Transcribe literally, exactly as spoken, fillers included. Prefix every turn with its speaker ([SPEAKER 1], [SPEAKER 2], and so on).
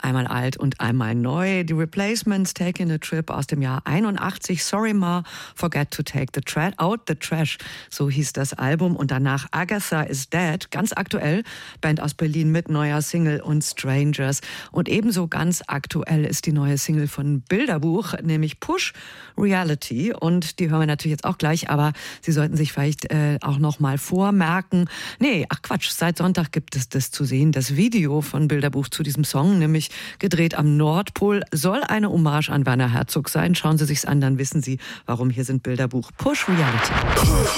[SPEAKER 1] einmal alt und einmal neu. Die Replacements, Taking a Trip aus dem Jahr einundachtzig. Sorry Ma, Forget to Take the tra- Out the Trash, so hieß das Album. Und danach Agatha is Dead, ganz aktuell, Band aus Berlin mit neuer Single und Strangers. Und ebenso ganz aktuell ist die neue Single von Bilderbuch, nämlich Push Reality. Und die hören wir natürlich jetzt auch gleich, aber Sie sollten sich vielleicht äh, auch noch mal vormerken. Nee, ach Quatsch, seit Sonntag gibt es das zu sehen. Das Video von Bilderbuch zu diesem Song, nämlich gedreht am Nordpol, soll eine Hommage an Werner Herzog sein. Schauen Sie sich's an, dann wissen Sie, warum. Hier sind Bilderbuch Push Reality.